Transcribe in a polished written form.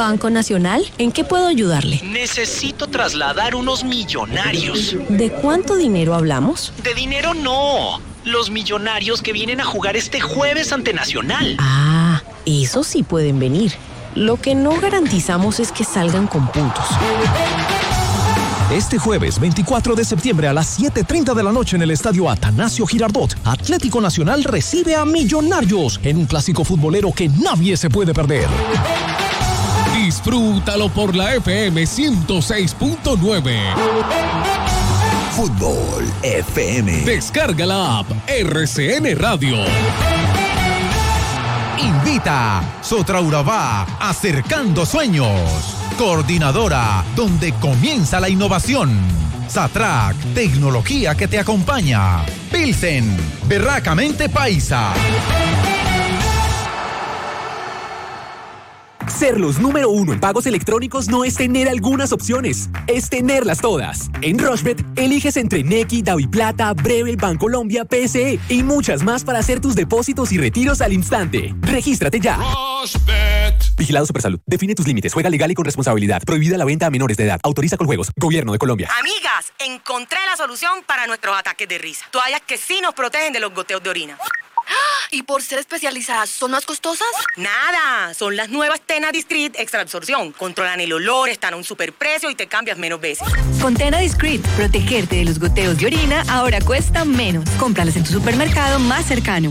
Banco Nacional, ¿en qué puedo ayudarle? Necesito trasladar unos millonarios. ¿De cuánto dinero hablamos? De dinero no. Los millonarios que vienen a jugar este jueves ante Nacional. Ah, esos sí pueden venir. Lo que no garantizamos es que salgan con puntos. Este jueves 24 de septiembre a las 7:30 de la noche en el Estadio Atanasio Girardot, Atlético Nacional recibe a Millonarios en un clásico futbolero que nadie se puede perder. Disfrútalo por la FM 106.9. Fútbol FM. Descarga la app RCN Radio. Invita Sotra Urabá, acercando sueños. Coordinadora, donde comienza la innovación. Satrac, tecnología que te acompaña. Pilsen, berracamente paisa. Ser los número uno en pagos electrónicos no es tener algunas opciones, es tenerlas todas. En Rushbet, eliges entre Nequi, DaviPlata, Breve, Bancolombia, PSE y muchas más para hacer tus depósitos y retiros al instante. ¡Regístrate ya! Rushbet. Vigilado Supersalud. Define tus límites. Juega legal y con responsabilidad. Prohibida la venta a menores de edad. Autoriza con juegos. Gobierno de Colombia. Amigas, encontré la solución para nuestros ataques de risa. Toallas que sí nos protegen de los goteos de orina. ¿Y por ser especializadas son más costosas? Nada, son las nuevas Tena Discreet Extra Absorción. Controlan el olor, están a un superprecio y te cambias menos veces. Con Tena Discreet, protegerte de los goteos de orina ahora cuesta menos. Cómpralas en tu supermercado más cercano.